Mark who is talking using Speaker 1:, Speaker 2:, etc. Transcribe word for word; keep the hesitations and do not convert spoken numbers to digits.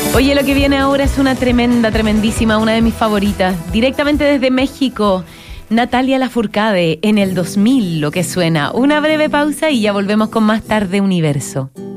Speaker 1: Oye, lo que viene ahora es una tremenda, tremendísima, una de mis favoritas. Directamente desde México, Natalia Lafourcade, en el dos mil, lo que suena. Una breve pausa y ya volvemos con más Tarde Universo.